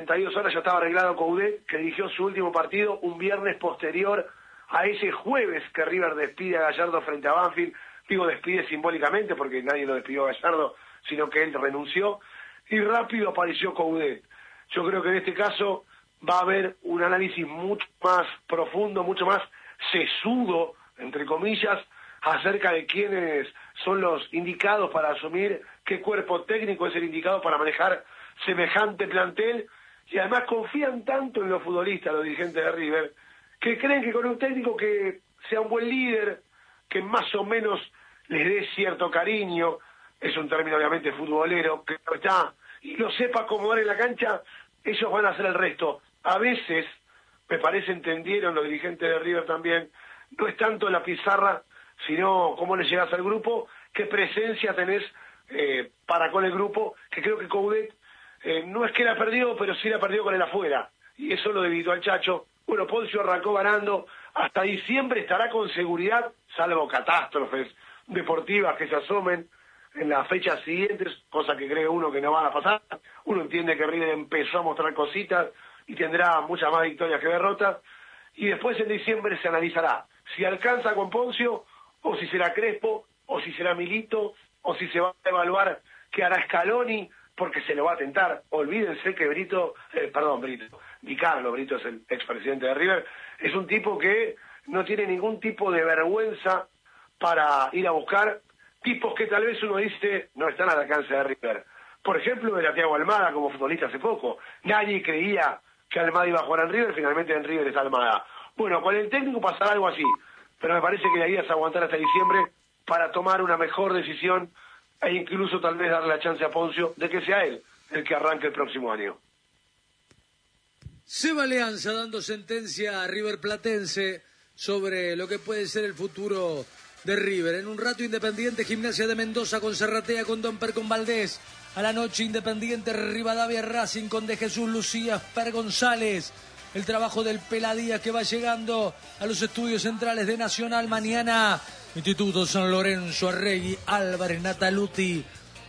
72 horas ya estaba arreglado Coudet, que dirigió su último partido un viernes posterior a ese jueves que River despide a Gallardo frente a Banfield. Digo, despide simbólicamente porque nadie lo despidió a Gallardo, sino que él renunció, y rápido apareció Coudet. Yo creo que en este caso va a haber un análisis mucho más profundo, mucho más sesudo, entre comillas, acerca de quiénes son los indicados para asumir, qué cuerpo técnico es el indicado para manejar semejante plantel, y además confían tanto en los futbolistas, los dirigentes de River, que creen que con un técnico que sea un buen líder, que más o menos les dé cierto cariño, es un término obviamente futbolero, que está, y lo sepa acomodar en la cancha, ellos van a hacer el resto. A veces, me parece entendieron los dirigentes de River también, no es tanto la pizarra, sino cómo le llegas al grupo, qué presencia tenés para con el grupo, que creo que Coudet no es que la perdió, pero sí la perdió con el afuera, y eso lo debilitó al Chacho. Bueno, Poncio arrancó ganando, hasta diciembre estará con seguridad, salvo catástrofes deportivas que se asomen en las fechas siguientes, cosa que cree uno que no van a pasar. Uno entiende que River empezó a mostrar cositas y tendrá muchas más victorias que derrotas, y después en diciembre se analizará si alcanza con Poncio, o si será Crespo, o si será Milito, o si se va a evaluar qué hará Scaloni, porque se lo va a tentar. Olvídense que Di Carlo Brito es el expresidente de River, es un tipo que no tiene ningún tipo de vergüenza para ir a buscar tipos que tal vez uno dice no están al alcance de River. Por ejemplo, era Thiago Almada como futbolista hace poco. Nadie creía que Almada iba a jugar en River, finalmente en River está Almada. Bueno, con el técnico pasará algo así, pero me parece que la idea es aguantar hasta diciembre para tomar una mejor decisión e incluso tal vez darle la chance a Poncio de que sea él el que arranque el próximo año. Seba Alianza dando sentencia a River Platense sobre lo que puede ser el futuro de River. En un rato Independiente Gimnasia de Mendoza con Serratea, con Domper, con Valdés. A la noche Independiente Rivadavia Racing con De Jesús Lucía, Per González. El trabajo del Peladía que va llegando a los estudios centrales de Nacional mañana. Instituto San Lorenzo, Arregui, Álvarez, Nataluti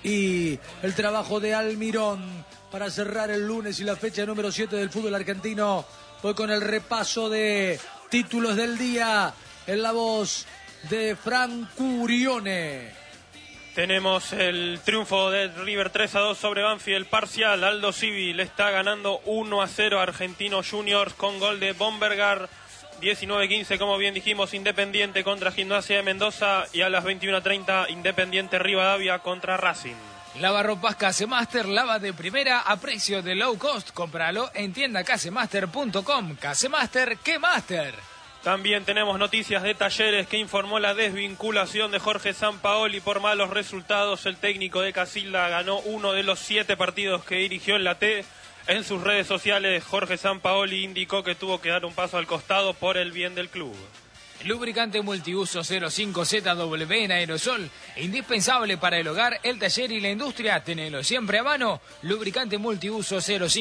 y el trabajo de Almirón para cerrar el lunes y la fecha número 7 del fútbol argentino. Voy con el repaso de títulos del día en la voz de Fran Curione. Tenemos el triunfo de River 3-2 sobre Banfield, parcial. Aldo Civi le está ganando 1-0 a Argentinos Juniors con gol de Bombergar. 19-15, como bien dijimos, Independiente contra Gimnasia de Mendoza, y a las 21:30 Independiente Rivadavia contra Racing. Lavarropas Casemaster, lava de primera a precio de low cost. Cómpralo en tiendacasemaster.com. Casemaster, ¿qué master? También tenemos noticias de Talleres, que informó la desvinculación de Jorge Sampaoli por malos resultados. El técnico de Casilda ganó uno de los 7 partidos que dirigió en la T. En sus redes sociales, Jorge Sampaoli indicó que tuvo que dar un paso al costado por el bien del club. Lubricante multiuso 05ZW en aerosol, indispensable para el hogar, el taller y la industria. Tenelo siempre a mano. Lubricante multiuso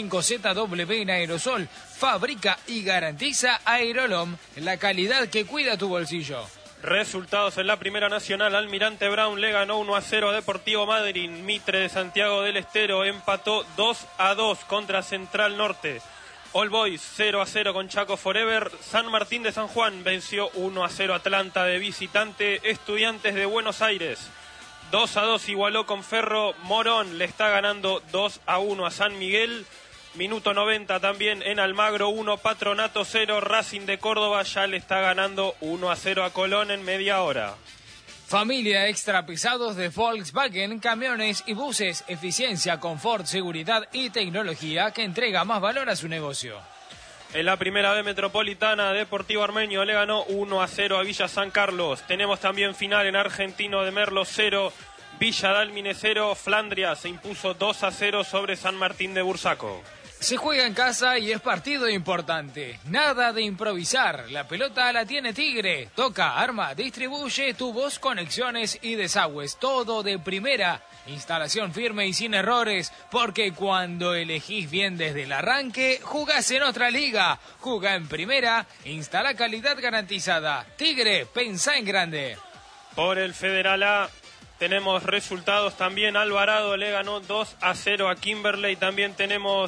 05ZW en aerosol, fabrica y garantiza Aerolom, la calidad que cuida tu bolsillo. Resultados en la Primera Nacional. Almirante Brown le ganó 1-0 a Deportivo Madryn. Mitre de Santiago del Estero empató 2-2 contra Central Norte. All Boys 0-0 con Chaco Forever. San Martín de San Juan venció 1-0 Atlanta de visitante. Estudiantes de Buenos Aires 2-2 igualó con Ferro. Morón le está ganando 2-1 a San Miguel. Minuto 90 también en Almagro 1, Patronato 0, Racing de Córdoba ya le está ganando 1-0 a Colón en media hora. Familia extra pesados de Volkswagen, camiones y buses, eficiencia, confort, seguridad y tecnología que entrega más valor a su negocio. En la Primera B Metropolitana, Deportivo Armenio le ganó 1-0 a Villa San Carlos. Tenemos también final en Argentino de Merlo 0, Villa Dálmine 0, Flandria se impuso 2-0 sobre San Martín de Bursaco. Se juega en casa y es partido importante. Nada de improvisar. La pelota la tiene Tigre. Toca, arma, distribuye, tubos, conexiones y desagües. Todo de primera. Instalación firme y sin errores. Porque cuando elegís bien desde el arranque, jugás en otra liga. Jugá en primera. Instala calidad garantizada. Tigre, pensá en grande. Por el Federal A tenemos resultados también. Alvarado le ganó 2-0 a Kimberley. También tenemos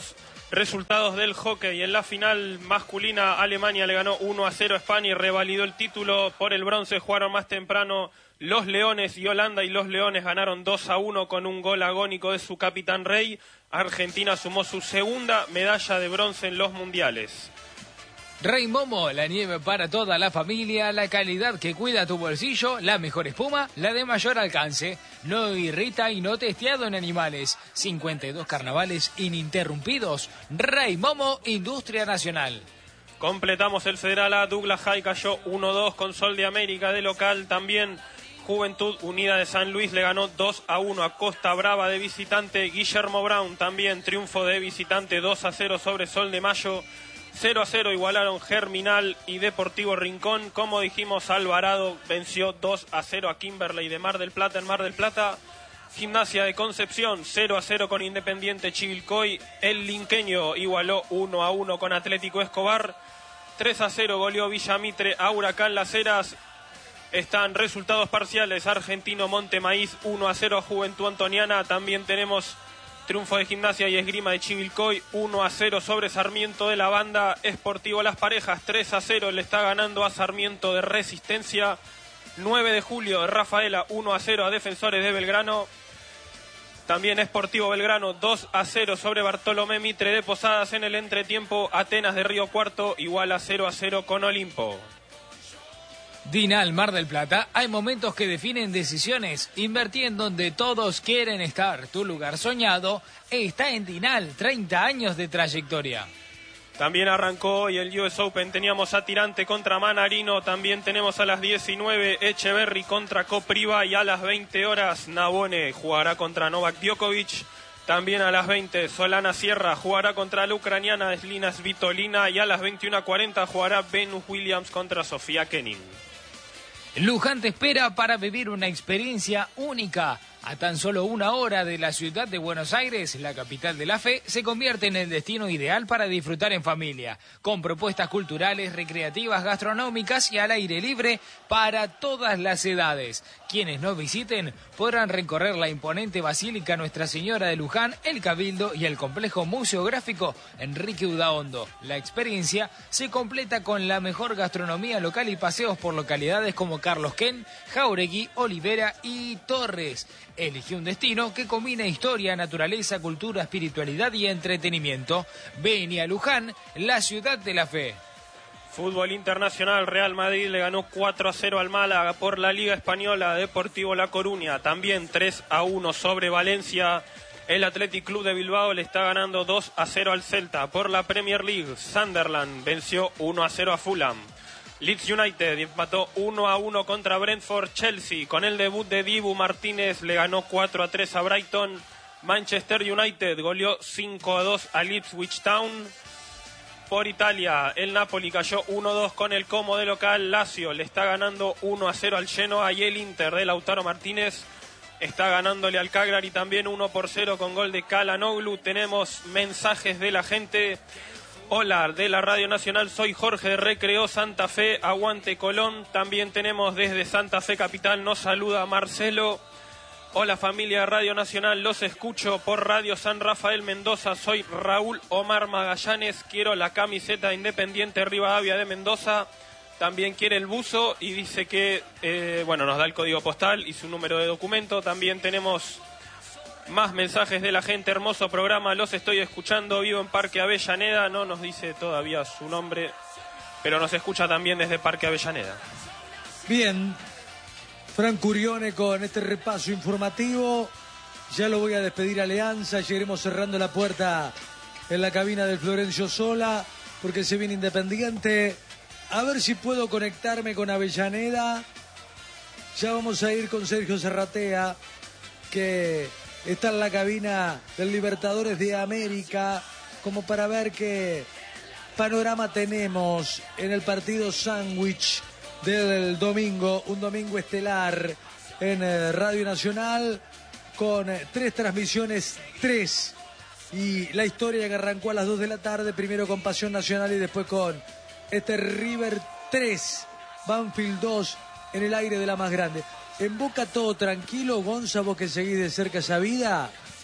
Resultados del hockey. En la final masculina, Alemania le ganó 1-0 a España y revalidó el título. Por el bronce jugaron más temprano los Leones y Holanda, y los Leones ganaron 2-1 con un gol agónico de su capitán Rey. Argentina sumó su segunda medalla de bronce en los mundiales. Rey Momo, la nieve para toda la familia, la calidad que cuida tu bolsillo, la mejor espuma, la de mayor alcance. No irrita y no testeado en animales. 52 carnavales ininterrumpidos. Rey Momo, Industria Nacional. Completamos el Federal A. Douglas High cayó 1-2 con Sol de América de local. También Juventud Unida de San Luis le ganó 2-1 a Costa Brava de visitante. Guillermo Brown también triunfo de visitante 2-0 sobre Sol de Mayo. 0-0 igualaron Germinal y Deportivo Rincón. Como dijimos, Alvarado venció 2-0 a Kimberley de Mar del Plata en Mar del Plata. Gimnasia de Concepción 0-0 con Independiente Chivilcoy. El linqueño igualó 1-1 con Atlético Escobar. 3-0 goleó Villamitre a Huracán Las Heras. Están resultados parciales: Argentino Montemaíz 1-0 a Juventud Antoniana. También tenemos triunfo de Gimnasia y Esgrima de Chivilcoy 1-0 sobre Sarmiento de la Banda. Sportivo Las Parejas 3-0 le está ganando a Sarmiento de Resistencia. 9 de julio de Rafaela 1-0 a Defensores de Belgrano. También Sportivo Belgrano 2-0 sobre Bartolomé Mitre de Posadas. En el entretiempo, Atenas de Río Cuarto igual a 0-0 con Olimpo. Dinal Mar del Plata, hay momentos que definen decisiones. Invertí en donde todos quieren estar. Tu lugar soñado está en Dinal, 30 años de trayectoria. También arrancó hoy el US Open. Teníamos a Tirante contra Manarino. También tenemos a las 19 Echeverry contra Kopriva. Y a las 20 horas Nabone jugará contra Novak Djokovic. También a las 20 Solana Sierra jugará contra la ucraniana Slina Svitolina. Y a las 21:40 jugará Venus Williams contra Sofía Kenin. Luján te espera para vivir una experiencia única. A tan solo 1 hora de la ciudad de Buenos Aires, la capital de la fe, se convierte en el destino ideal para disfrutar en familia, con propuestas culturales, recreativas, gastronómicas y al aire libre para todas las edades. Quienes nos visiten podrán recorrer la imponente Basílica Nuestra Señora de Luján, el Cabildo y el complejo museográfico Enrique Udaondo. La experiencia se completa con la mejor gastronomía local y paseos por localidades como Carlos Ken, Jauregui, Olivera y Torres. Elige un destino que combina historia, naturaleza, cultura, espiritualidad y entretenimiento. Ven a Luján, la ciudad de la fe. Fútbol internacional, Real Madrid le ganó 4-0 al Málaga. Por la Liga Española, Deportivo La Coruña también 3-1 sobre Valencia. El Athletic Club de Bilbao le está ganando 2-0 al Celta. Por la Premier League, Sunderland venció 1-0 a Fulham. Leeds United empató 1-1 contra Brentford. Chelsea, con el debut de Dibu Martínez, le ganó 4-3 a Brighton. Manchester United goleó 5-2 a Ipswich Town. Por Italia, el Napoli cayó 1-2 con el Como de local. Lazio le está ganando 1-0 al Genoa. Y el Inter de Lautaro Martínez está ganándole al Cagliari también 1-0 con gol de Calhanoglu. Tenemos mensajes de la gente. Hola, de la Radio Nacional, soy Jorge de Recreo Santa Fe, aguante Colón. También tenemos desde Santa Fe Capital, nos saluda Marcelo. Hola familia de Radio Nacional, los escucho por Radio San Rafael Mendoza. Soy Raúl Omar Magallanes, quiero la camiseta Independiente Rivadavia de Mendoza. También quiere el buzo y dice que, nos da el código postal y su número de documento. También tenemos más mensajes de la gente. Hermoso programa, los estoy escuchando, vivo en Parque Avellaneda. No nos dice todavía su nombre, pero nos escucha también desde Parque Avellaneda. Bien, Fran Curione con este repaso informativo. Ya lo voy a despedir a Alianza, llegaremos cerrando la puerta en la cabina del Florencio Sola, porque se viene Independiente. A ver si puedo conectarme con Avellaneda. Ya vamos a ir con Sergio Serratea, que está en la cabina del Libertadores de América, como para ver qué panorama tenemos en el partido sándwich del domingo, un domingo estelar en Radio Nacional, con 3 transmisiones, 3, y la historia que arrancó a las 2 de la tarde, primero con Pasión Nacional y después con este River 3, Banfield 2, en el aire de la más grande. En Boca todo tranquilo, Gonza, vos que seguís de cerca esa vida.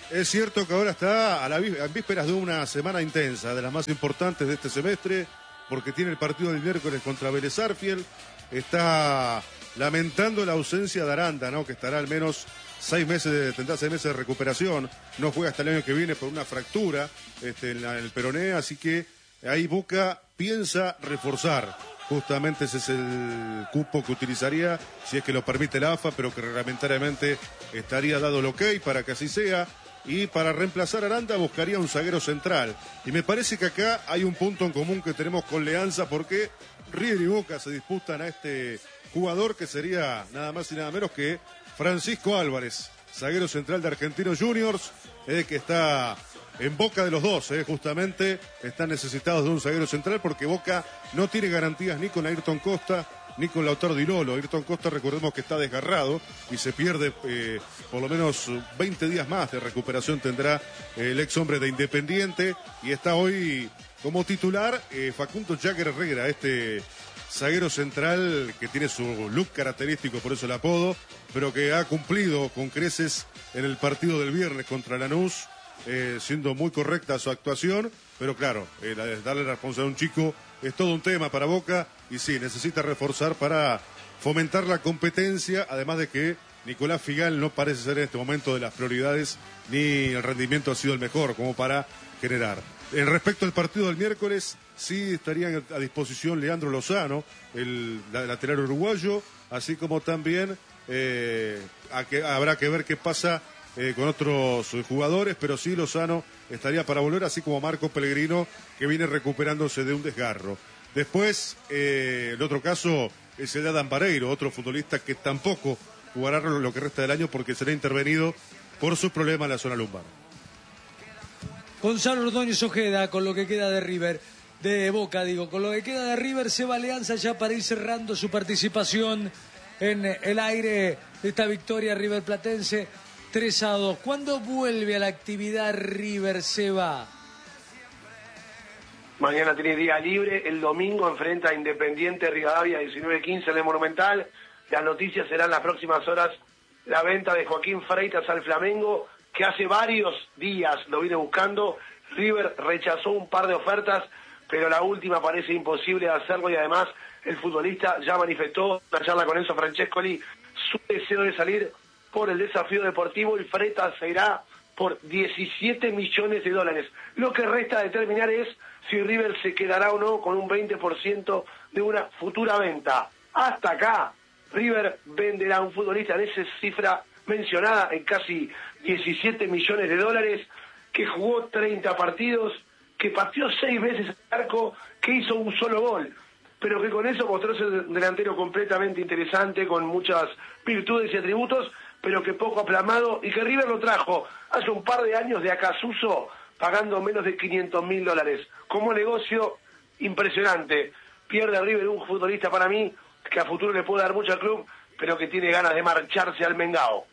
Es cierto que ahora está en vísperas de una semana intensa, de las más importantes de este semestre, porque tiene el partido del miércoles contra Vélez Sarsfield. Está lamentando la ausencia de Aranda, ¿no? Que estará al menos tendrá 6 meses de recuperación. No juega hasta el año que viene por una fractura en el peroné, así que ahí Boca piensa reforzar. Justamente ese es el cupo que utilizaría, si es que lo permite la AFA, pero que reglamentariamente estaría dado el ok para que así sea. Y para reemplazar a Aranda buscaría un zaguero central. Y me parece que acá hay un punto en común que tenemos con Leanza, porque River y Boca se disputan a este jugador que sería nada más y nada menos que Francisco Álvarez, zaguero central de Argentinos Juniors, que está en boca de los dos, justamente están necesitados de un zaguero central porque Boca no tiene garantías ni con Ayrton Costa ni con Lautaro Di Lolo. Ayrton Costa, recordemos que está desgarrado y se pierde por lo menos 20 días más de recuperación tendrá el ex hombre de Independiente, y está hoy como titular Facundo Jagger Herrera, este zaguero central que tiene su look característico, por eso el apodo, pero que ha cumplido con creces en el partido del viernes contra Lanús, siendo muy correcta su actuación, pero claro, darle la responsabilidad a un chico es todo un tema para Boca, y sí, necesita reforzar para fomentar la competencia, además de que Nicolás Figal no parece ser en este momento de las prioridades, ni el rendimiento ha sido el mejor como para generar. En respecto al partido del miércoles, sí estaría a disposición Leandro Lozano, el lateral uruguayo, así como también habrá que ver qué pasa con otros jugadores, pero sí Lozano estaría para volver, así como Marco Pellegrino, que viene recuperándose de un desgarro. Después, el otro caso es el de Adam Vareiro, otro futbolista que tampoco jugará lo que resta del año porque será intervenido por sus problemas en la zona lumbar. Gonzalo Ordóñez Ojeda, con lo que queda de River, de Boca digo, con lo que queda de River, se va Alianza ya para ir cerrando su participación en el aire de esta victoria River Platense 3-2. ¿Cuándo vuelve a la actividad River, Seba? Mañana tiene día libre, el domingo enfrenta a Independiente Rivadavia 19-15 en el Monumental. Las noticias serán las próximas horas, la venta de Joaquín Freitas al Flamengo, que hace varios días lo viene buscando. River rechazó un par de ofertas, pero la última parece imposible de hacerlo, y además el futbolista ya manifestó en una charla con Enzo Francescoli su deseo de salir por el desafío deportivo, y Freitas se irá por 17 millones de dólares. Lo que resta determinar es si River se quedará o no con un 20% de una futura venta. Hasta acá, River venderá a un futbolista en esa cifra mencionada, en casi 17 millones de dólares, que jugó 30 partidos, que pateó 6 veces al arco, que hizo un solo gol, pero que con eso mostró ser un delantero completamente interesante, con muchas virtudes y atributos, pero que poco aplamado, y que River lo trajo hace un par de años de Acasuso, pagando menos de 500.000 dólares. Como negocio, impresionante. Pierde River un futbolista para mí, que a futuro le puede dar mucho al club, pero que tiene ganas de marcharse al Mengao.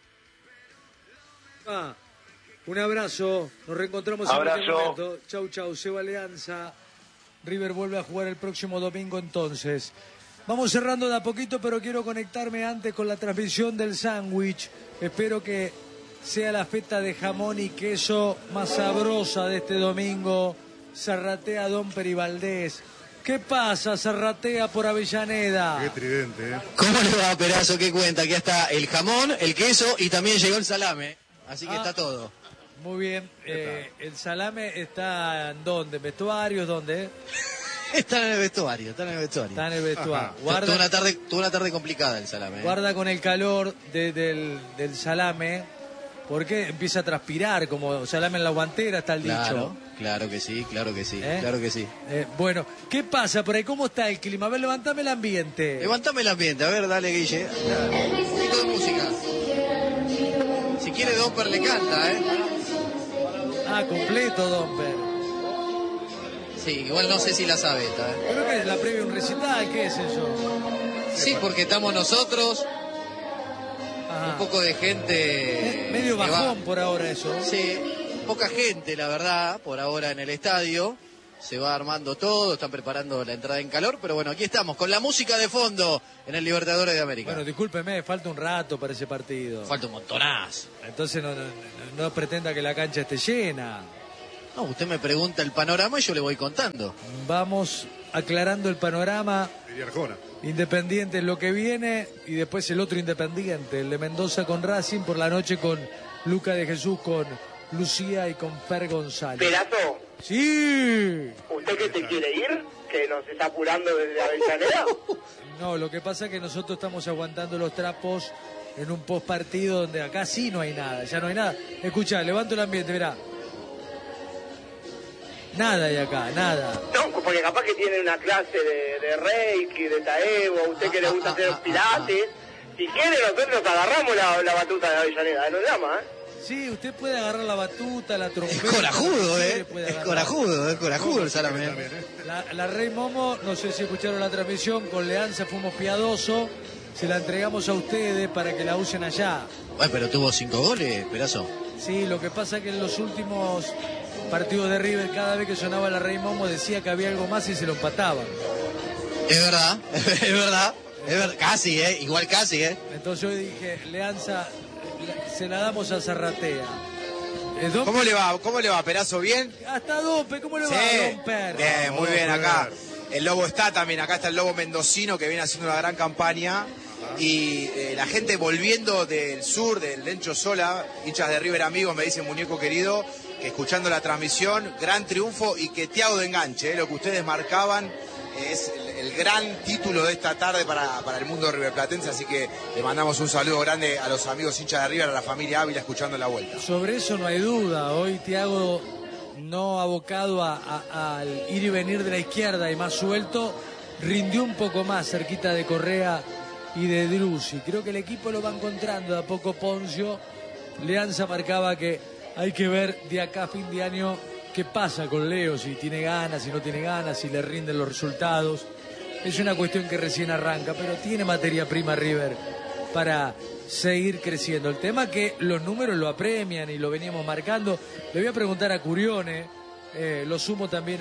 Un abrazo, nos reencontramos en este momento. Chau, chau, Seba Alianza. River vuelve a jugar el próximo domingo entonces. Vamos cerrando de a poquito, pero quiero conectarme antes con la transmisión del sándwich. Espero que sea la feta de jamón y queso más sabrosa de este domingo. Zarratea Domper y Valdés. ¿Qué pasa, Zarratea por Avellaneda? Qué tridente, ¿eh? ¿Cómo le va, Perazo? ¿Qué cuenta? Aquí está el jamón, el queso y también llegó el salame. Así que está todo. Muy bien. ¿El salame está en dónde? ¿En vestuarios? ¿Dónde? Está en el vestuario, Está en el vestuario. Guarda, tuvo una tarde complicada el salame. Guarda con el calor del salame, porque empieza a transpirar como salame en la guantera, está el dicho. Claro que sí. Bueno, ¿qué pasa por ahí? ¿Cómo está el clima? A ver, levantame el ambiente. A ver, dale, Guille. Un poquito de música. Si quiere, Domper le canta, Completo, Domper. Sí, igual no sé si la sabe esta, Creo que es la previa de un recital, ¿qué es eso? Sí, porque estamos nosotros, un poco de gente... Medio bajón por ahora eso. Sí, poca gente, la verdad, por ahora en el estadio. se va armando todo, están preparando la entrada en calor, pero bueno, aquí estamos, con la música de fondo en el Libertadores de América. Bueno, discúlpeme, falta un rato para ese partido. Falta un montonazo. Entonces no pretenda que la cancha esté llena. No, usted me pregunta el panorama y yo le voy contando. Vamos aclarando el panorama. Diría Arjona. Independiente es lo que viene y después el otro Independiente, el de Mendoza con Racing, por la noche con Luca de Jesús, con Lucía y con Fer González. ¿Perazo? ¡Sí! ¿Usted que se quiere ir? ¿Que nos está apurando desde Avellaneda? No, lo que pasa es que nosotros estamos aguantando los trapos en un post partido donde acá sí no hay nada, ya no hay nada. Escuchá, levanto el ambiente, mirá. Nada hay acá, nada. No, porque capaz que tiene una clase de Reiki, de Taebo, usted que le gusta hacer pilates. Si quiere, nosotros agarramos la batuta de Avellaneda, nos llama, ¿eh? Sí, usted puede agarrar la batuta, la trompeta. Es corajudo, es corajudo el Salame. La Rey Momo, no sé si escucharon la transmisión, con Leanza fuimos piadosos, se la entregamos a ustedes para que la usen allá. Bueno, pero tuvo 5 goles, Perazo. Sí, lo que pasa es que en los últimos partidos de River, cada vez que sonaba la Rey Momo decía que había algo más y se lo empataban. Es verdad, es verdad. Casi, igual casi, Entonces yo dije, Leanza, se la damos a Zarratea. ¿Cómo le va, Perazo? ¿Bien? Hasta Dompe, ¿cómo le va, Domper? Bien, muy bien, acá. El Lobo está también, acá está el Lobo mendocino que viene haciendo una gran campaña. Y la gente volviendo del sur, del Lencho Sola, hinchas de River amigos, me dicen, muñeco querido, que escuchando la transmisión, gran triunfo y que Thiago de enganche, lo que ustedes marcaban es el gran título de esta tarde para el mundo riverplatense, así que le mandamos un saludo grande a los amigos hinchas de River, a la familia Ávila escuchando la vuelta. Sobre eso no hay duda, hoy Thiago no abocado al ir y venir de la izquierda y más suelto, rindió un poco más cerquita de Correa y de Drusi. Creo que el equipo lo va encontrando de a poco Poncio. Leanza marcaba que hay que ver de acá a fin de año qué pasa con Leo, si tiene ganas, si no tiene ganas, si le rinden los resultados. Es una cuestión que recién arranca, pero tiene materia prima River para seguir creciendo. El tema es que los números lo apremian y lo veníamos marcando. Le voy a preguntar a Curione, lo sumo también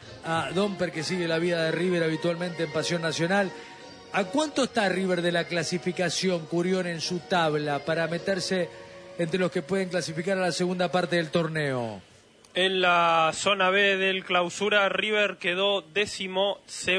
a Domper, que sigue la vida de River habitualmente en Pasión Nacional. ¿A cuánto está River de la clasificación, Curione, en su tabla para meterse entre los que pueden clasificar a la segunda parte del torneo? En la zona B del clausura, River quedó décimo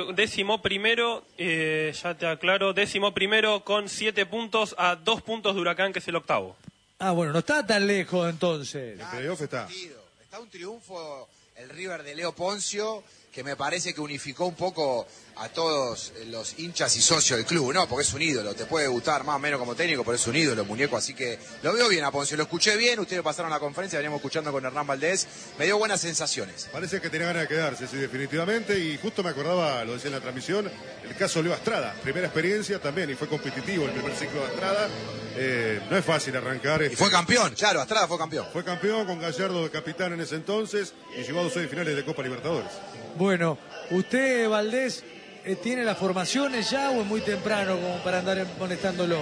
primero, ya te aclaro, décimo primero con 7 puntos a 2 puntos de Huracán, que es el octavo. Ah, bueno, no está tan lejos entonces. El playoff está. Está un triunfo el River de Leo Poncio, que me parece que unificó un poco a todos los hinchas y socios del club, ¿no? Porque es un ídolo, te puede gustar más o menos como técnico, pero es un ídolo, muñeco, así que lo veo bien a Poncio, lo escuché bien, ustedes pasaron la conferencia, veníamos escuchando con Hernán Valdés, me dio buenas sensaciones. Parece que tenía ganas de quedarse, sí, definitivamente, y justo me acordaba, lo decía en la transmisión, el caso de Leo Astrada, primera experiencia también, y fue competitivo el primer ciclo de Astrada, no es fácil arrancar. Y fue campeón, claro, Astrada fue campeón. Fue campeón con Gallardo de capitán en ese entonces, y llegó a 2 semifinales de Copa Libertadores. Bueno, usted, Valdés, ¿tiene las formaciones ya o es muy temprano como para andar molestándolo?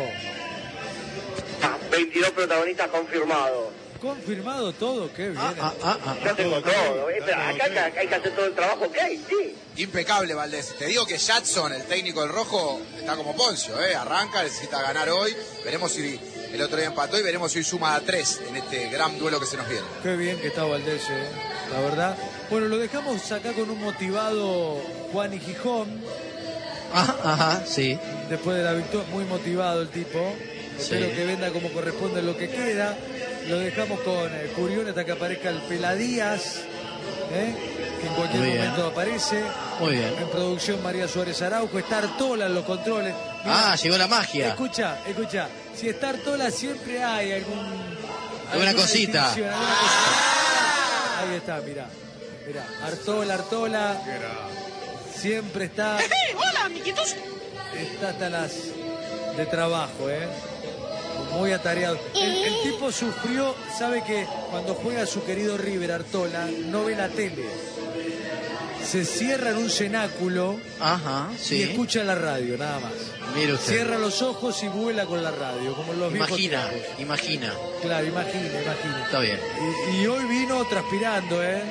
22 protagonistas confirmados. ¿Confirmado todo? Qué bien. Ya tengo todo. Acá hay que hacer todo el trabajo que hay, sí. Impecable, Valdés. Te digo que Jadson, el técnico del Rojo, está como Poncio, arranca, necesita ganar hoy. Veremos si el otro día empató y veremos si hoy suma a 3 en este gran duelo que se nos viene. Qué bien que está Valdés, la verdad. Bueno, lo dejamos acá con un motivado Juan y Gijón. Sí. Después de la victoria, muy motivado el tipo. Sí. Espero que venda como corresponde lo que queda. Lo dejamos con Curión hasta que aparezca el Peladías, que en cualquier momento aparece. Muy bien. En producción María Suárez Araujo. Está Artola en los controles. Mirá, Llegó la magia. Escucha. Si está Artola siempre hay alguna cosita. Alguna cosita. Ahí está, mirá. Artola. Siempre está. Hola, amiguitos. Está hasta las de trabajo, muy atareado. El tipo sufrió, sabe que cuando juega su querido River, Artola, no ve la tele. Se cierra en un cenáculo y escucha la radio, nada más. Mire usted. Cierra los ojos y vuela con la radio, como los viejos tiempos. Imagina. Claro, imagina. Está bien. Y hoy vino transpirando,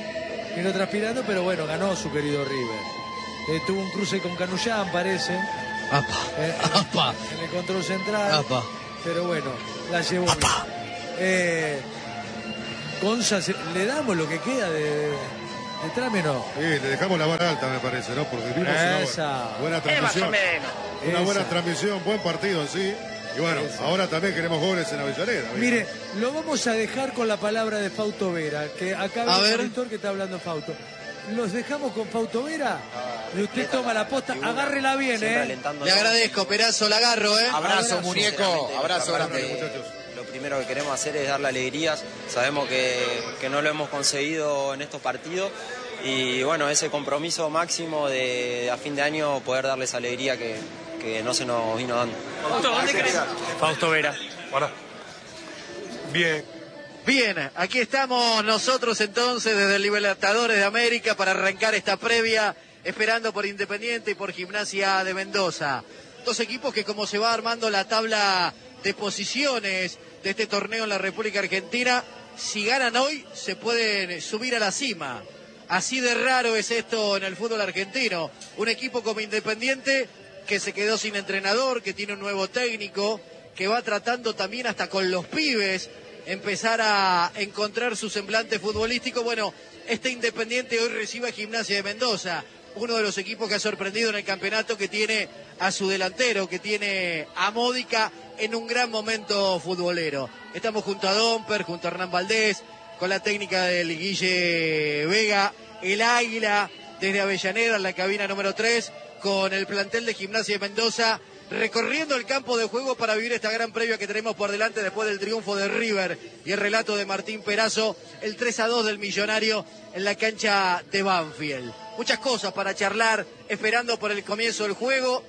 vino transpirando, pero bueno, ganó su querido River. Tuvo un cruce con Canullán, parece. En el control central. Pero bueno, la llevó bien. Gonza, ¿le damos lo que queda de trame, no? Sí, le dejamos la vara alta, me parece, ¿no? Porque vimos una buena transmisión. Una buena transmisión, buen partido en sí. Y bueno, ahora también queremos goles en Avellaneda. Mire, lo vamos a dejar con la palabra de Fausto Vera, que acá ve el monitor que está hablando Fausto. Los dejamos con Fausto Vera y usted toma la posta, agárrela bien, Le agradezco, Perazo, la agarro, Abrazo, muñeco, abrazo grande, muchachos. Lo primero que queremos hacer es darle alegrías, sabemos que no lo hemos conseguido en estos partidos y bueno, ese compromiso máximo de a fin de año poder darles alegría que no se nos vino dando. Fausto, ¿dónde crees? Fausto Vera. Bien, aquí estamos nosotros entonces desde el Libertadores de América para arrancar esta previa, esperando por Independiente y por Gimnasia de Mendoza. Dos equipos que, como se va armando la tabla de posiciones de este torneo en la República Argentina, si ganan hoy se pueden subir a la cima. Así de raro es esto en el fútbol argentino. Un equipo como Independiente que se quedó sin entrenador, que tiene un nuevo técnico, que va tratando también hasta con los pibes empezar a encontrar su semblante futbolístico. Bueno, este Independiente hoy recibe a Gimnasia de Mendoza, uno de los equipos que ha sorprendido en el campeonato, que tiene a su delantero, que tiene a Módica en un gran momento futbolero. Estamos junto a Domper, junto a Hernán Valdés, con la técnica del Guille Vega, el Águila desde Avellaneda en la cabina número 3, con el plantel de Gimnasia de Mendoza, recorriendo el campo de juego para vivir esta gran previa que tenemos por delante después del triunfo de River y el relato de Martín Perazo, el 3-2 del Millonario en la cancha de Banfield. Muchas cosas para charlar, esperando por el comienzo del juego.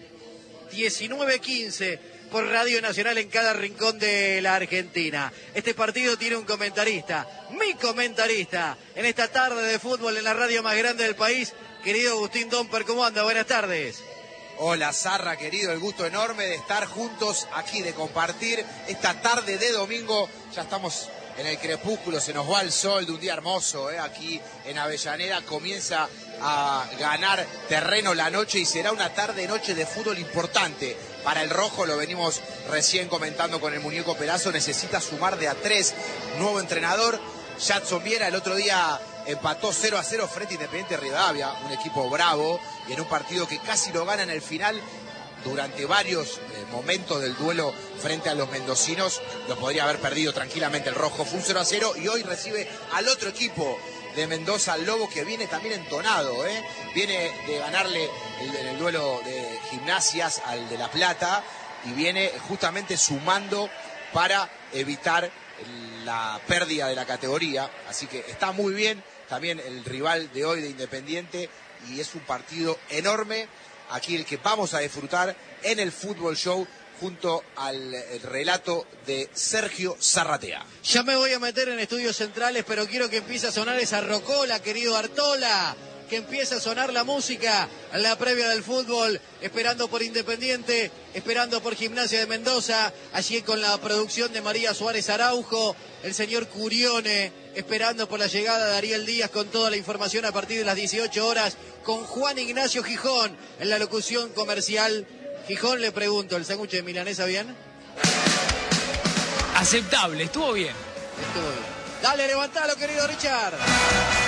19:15 por Radio Nacional en cada rincón de la Argentina. Este partido tiene un comentarista, mi comentarista, en esta tarde de fútbol en la radio más grande del país, querido Agustín Domper. ¿Cómo anda? Buenas tardes. Hola Zarra, querido, el gusto enorme de estar juntos aquí, de compartir esta tarde de domingo. Ya estamos en el crepúsculo, se nos va el sol de un día hermoso, aquí en Avellaneda. Comienza a ganar terreno la noche y será una tarde-noche de fútbol importante para el rojo. Lo venimos recién comentando con el muñeco Perazo, necesita sumar de a 3, nuevo entrenador. Jadson Viera el otro día empató 0-0 frente a Independiente Rivadavia, un equipo bravo, y en un partido que casi lo gana en el final. Durante varios momentos del duelo frente a los mendocinos lo podría haber perdido tranquilamente el rojo. Fue un 0-0 y hoy recibe al otro equipo de Mendoza, al Lobo, que viene también entonado, viene de ganarle en el duelo de Gimnasias al de La Plata y viene justamente sumando para evitar la pérdida de la categoría, así que está muy bien también el rival de hoy de Independiente y es un partido enorme, aquí el que vamos a disfrutar en el Fútbol Show junto al relato de Sergio Zarratea. Ya me voy a meter en estudios centrales, pero quiero que empiece a sonar esa rocola, querido Artola, que empiece a sonar la música en la previa del fútbol, esperando por Independiente, esperando por Gimnasia de Mendoza, allí con la producción de María Suárez Araujo, el señor Curione, esperando por la llegada de Ariel Díaz con toda la información a partir de las 18 horas, con Juan Ignacio Gijón en la locución comercial. Gijón, le pregunto, ¿el sándwich de milanesa bien? Aceptable, estuvo bien. Estuvo bien. Dale, levantalo, querido Richard.